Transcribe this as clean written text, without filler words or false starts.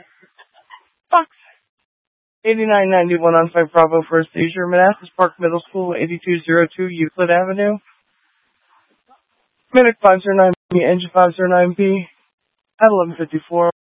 Fox 8991 on 5 Bravo First Asia, Manassas Park Middle School, 8202 Euclid Avenue. Medic 509B, Engine 509B, at 11:54.